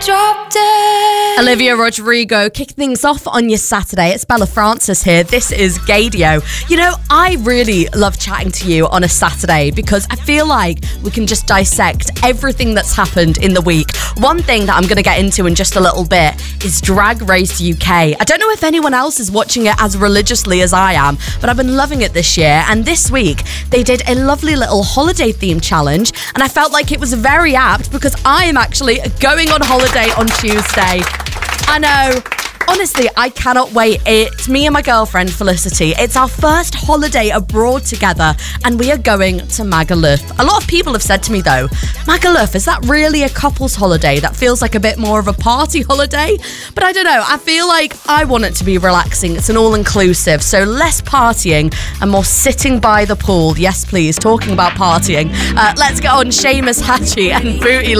drop dead. Olivia Rodrigo, kick things off on your Saturday. It's Bella Francis here. This is Gaydio. You know, I really love chatting to you on a Saturday because I feel like we can just dissect everything that's happened in the week. One thing that I'm going to get into in just a little bit is Drag Race UK. I don't know if anyone else is watching it as religiously as I am, but I've been loving it this year. And this week, they did a lovely little holiday theme challenge. And I felt like it was very apt because I am actually going on holiday on Tuesday. I know. Honestly, I cannot wait. It's me and my girlfriend, Felicity. It's our first holiday abroad together, and we are going to Magaluf. A lot of people have said to me, though, Magaluf, is that really a couple's holiday? That feels like a bit more of a party holiday. But I don't know. I feel like I want it to be relaxing. It's an all-inclusive, so less partying and more sitting by the pool. Yes, please. Talking about partying. Let's get on Seamus Hatchie and Booty